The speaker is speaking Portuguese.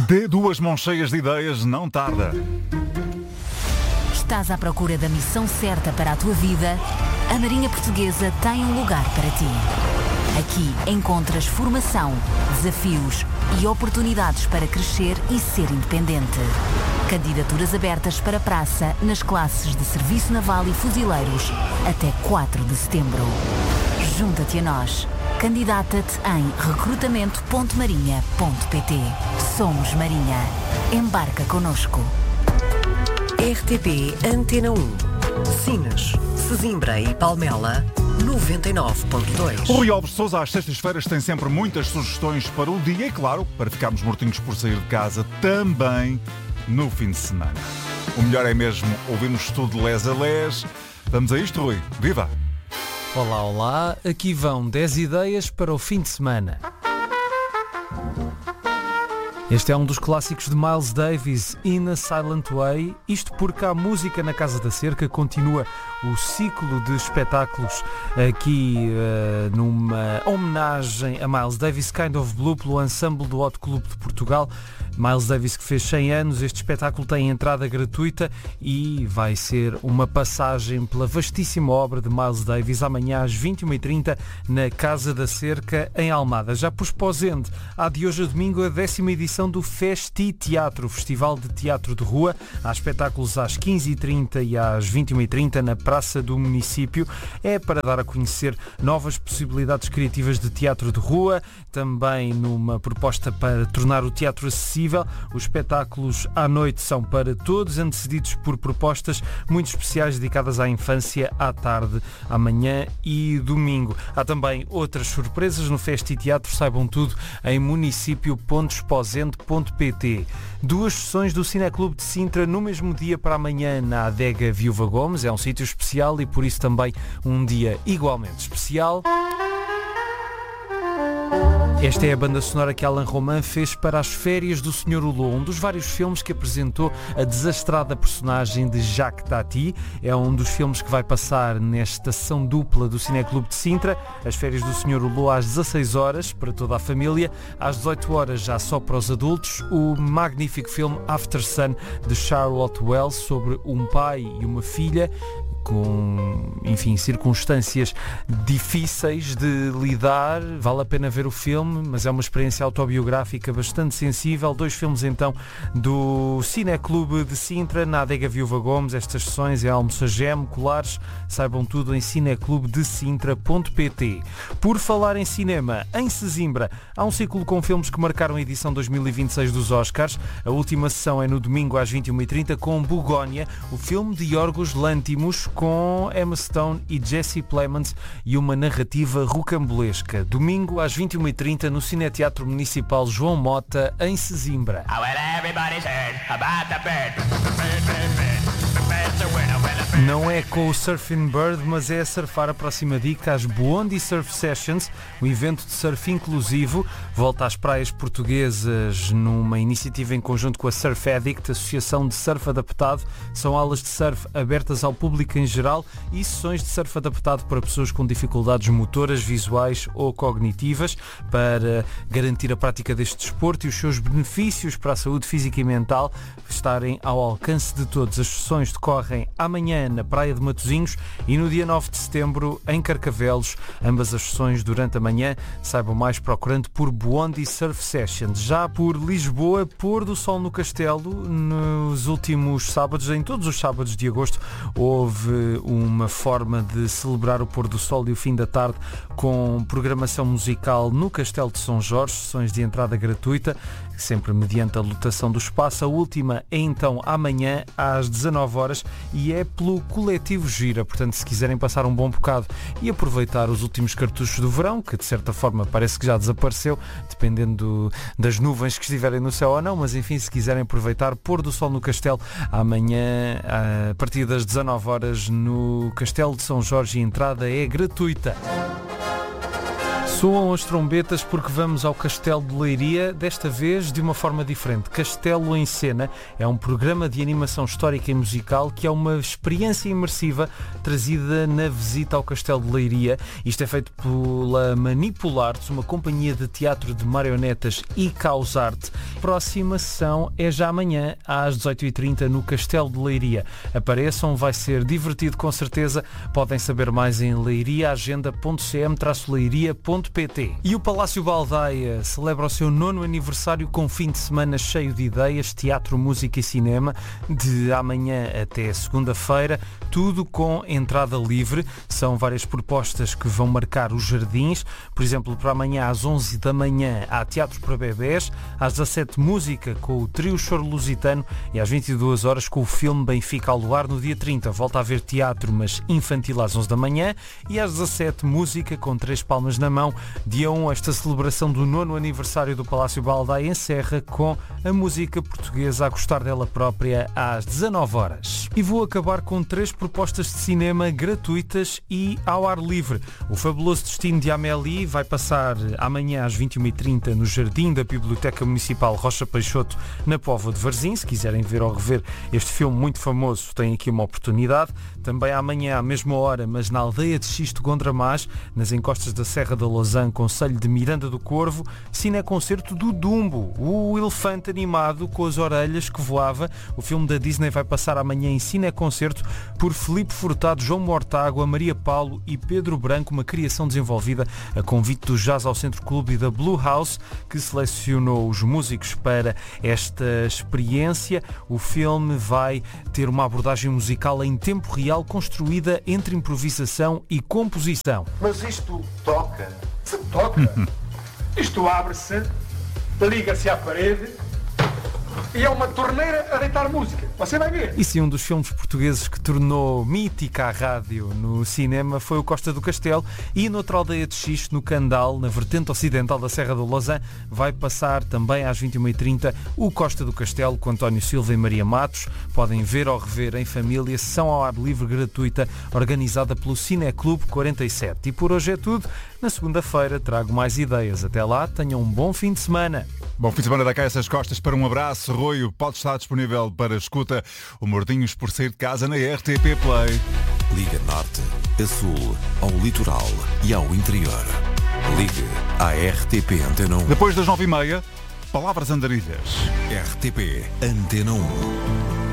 Dê duas mãos cheias de ideias, não tarda. Estás à procura da missão certa para a tua vida? A Marinha Portuguesa tem um lugar para ti. Aqui encontras formação, desafios e oportunidades para crescer e ser independente. Candidaturas abertas para praça nas classes de Serviço Naval e Fuzileiros até 4 de setembro. Junta-te a nós. Candidata-te em recrutamento.marinha.pt. Somos Marinha. Embarca connosco. RTP Antena 1. Sines, Sesimbra e Palmela, 99.2. O Rui Alves de Sousa às sextas-feiras tem sempre muitas sugestões para o dia e, claro, para ficarmos mortinhos por sair de casa também no fim de semana. O melhor é mesmo ouvirmos tudo les a les. Vamos a isto, Rui. Viva! Olá, olá. Aqui vão 10 ideias para o fim de semana. Este é um dos clássicos de Miles Davis, In a Silent Way. Isto porque a música na Casa da Cerca continua o ciclo de espetáculos aqui numa homenagem a Miles Davis, Kind of Blue, pelo ensemble do Hot Club de Portugal. Miles Davis, que fez 100 anos, este espetáculo tem entrada gratuita e vai ser uma passagem pela vastíssima obra de Miles Davis amanhã às 21h30 na Casa da Cerca, em Almada. Já por Esposende, há de hoje a domingo a 10ª edição do Festi Teatro, Festival de Teatro de Rua. Há espetáculos às 15h30 e às 21h30 na Praça do Município. É para dar a conhecer novas possibilidades criativas de teatro de rua, também numa proposta para tornar o teatro acessível. Os espetáculos à noite são para todos, antecedidos por propostas muito especiais dedicadas à infância, à tarde, amanhã e domingo. Há também outras surpresas no Festi Teatro, saibam tudo em municipio.esposende.pt. 2 sessões do Cineclube de Sintra no mesmo dia para amanhã na Adega Viúva Gomes. É um sítio especial e por isso também um dia igualmente especial. Esta é a banda sonora que Alain Roman fez para As Férias do Sr. Hulot, um dos vários filmes que apresentou a desastrada personagem de Jacques Tati. É um dos filmes que vai passar nesta sessão dupla do Cineclube de Sintra. As Férias do Sr. Hulot às 16 horas para toda a família, às 18 horas já só para os adultos, o magnífico filme After Sun de Charlotte Wells sobre um pai e uma filha com, enfim, circunstâncias difíceis de lidar. Vale a pena ver o filme, mas é uma experiência autobiográfica bastante sensível. 2 filmes então do Cineclube de Sintra na Adega Viúva Gomes. Estas sessões é Almoçagem, Colares, saibam tudo em cineclubedesintra.pt. Por falar em cinema, em Sesimbra há um ciclo com filmes que marcaram a edição 2026 dos Oscars. A última sessão é no domingo às 21h30 com Bugónia, o filme de Yorgos Lanthimos, com Emma Stone e Jesse Plemons e uma narrativa rocambolesca. Domingo às 21h30 no Cineteatro Municipal João Mota, em Sesimbra. Não é com o Surfing Bird, mas é a surfar a próxima dica às Bondi Surf Sessions, um evento de surf inclusivo. Volta às praias portuguesas numa iniciativa em conjunto com a Surf Addict, Associação de Surf Adaptado. São aulas de surf abertas ao público em geral e sessões de surf adaptado para pessoas com dificuldades motoras, visuais ou cognitivas, para garantir a prática deste desporto e os seus benefícios para a saúde física e mental estarem ao alcance de todos. As sessões decorrem amanhã na Praia de Matosinhos e no dia 9 de setembro em Carcavelos, ambas as sessões durante a manhã. Saibam mais procurando por Bondi Surf Sessions. Já por Lisboa, pôr do sol no Castelo. Nos últimos sábados, em todos os sábados de agosto, houve uma forma de celebrar o pôr do sol e o fim da tarde com programação musical no Castelo de São Jorge, sessões de entrada gratuita, sempre mediante a lotação do espaço. A última é então amanhã às 19 horas e é pelo Coletivo Gira. Portanto, se quiserem passar um bom bocado e aproveitar os últimos cartuchos do verão, que de certa forma parece que já desapareceu, dependendo das nuvens que estiverem no céu ou não, mas enfim, se quiserem aproveitar, pôr do sol no Castelo amanhã a partir das 19 horas no Castelo de São Jorge, e a entrada é gratuita. Soam as trombetas porque vamos ao Castelo de Leiria, desta vez de uma forma diferente. Castelo em Cena é um programa de animação histórica e musical que é uma experiência imersiva trazida na visita ao Castelo de Leiria. Isto é feito pela Manipularte, uma companhia de teatro de marionetas e causarte. Próxima sessão é já amanhã às 18h30 no Castelo de Leiria. Apareçam, vai ser divertido com certeza. Podem saber mais em leiriaagenda.cm-leiria.pt. E o Palácio Baldaia celebra o seu 9º aniversário com fim de semana cheio de ideias, teatro, música e cinema, de amanhã até segunda-feira, tudo com entrada livre. São várias propostas que vão marcar os jardins. Por exemplo, para amanhã às 11 da manhã há teatro para bebés, às 17 música com o trio Choro Lusitano e às 22 horas com o filme Benfica ao Luar. No dia 30 volta a haver teatro, mas infantil às 11 da manhã, e às 17 música com 3 palmas na mão. Dia 1, esta celebração do 9º aniversário do Palácio Baldaia encerra com a música portuguesa a gostar dela própria às 19 horas. E vou acabar com 3 propostas de cinema gratuitas e ao ar livre. O Fabuloso Destino de Amélie vai passar amanhã às 21h30 no Jardim da Biblioteca Municipal Rocha Peixoto, na Póvoa de Varzim. Se quiserem ver ou rever este filme muito famoso, têm aqui uma oportunidade. Também amanhã à mesma hora, mas na aldeia de Xisto Gondramás, nas encostas da Serra da Lousã, concelho de Miranda do Corvo, cineconcerto do Dumbo, o elefante animado com as orelhas que voava. O filme da Disney vai passar amanhã em cineconcerto por Filipe Furtado, João Mortágua, Maria Paulo e Pedro Branco, uma criação desenvolvida a convite do Jazz ao Centro Clube e da Blue House, que selecionou os músicos para esta experiência. O filme vai ter uma abordagem musical em tempo real, construída entre improvisação e composição. Mas isto toca? Se toca? Isto abre-se, liga-se à parede e é uma torneira a deitar música. Você vai ver. E se um dos filmes portugueses que tornou mítica a rádio no cinema foi o Costa do Castelo, e noutra aldeia de Xisto, no Candal, na vertente ocidental da Serra da Lousã, vai passar também às 21h30 o Costa do Castelo com António Silva e Maria Matos. Podem ver ou rever em família, sessão ao ar livre gratuita organizada pelo Cineclube 47. E por hoje é tudo. Na segunda-feira trago mais ideias. Até lá, tenham um bom fim de semana. Bom fim de semana da Cá Essas Costas para um abraço. Rui pode estar disponível para escuta o Mordinhos por Sair de Casa na RTP Play. Liga Norte, a Sul, ao Litoral e ao Interior. Ligue à RTP Antena 1. Depois das 9h30, Palavras Andarilhas. RTP Antena 1.